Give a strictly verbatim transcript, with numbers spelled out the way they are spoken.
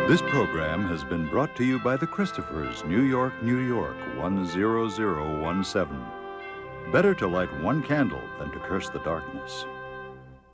This program has been brought to you by the Christophers, New York, New York, one zero zero one seven. Better to light one candle than to curse the darkness.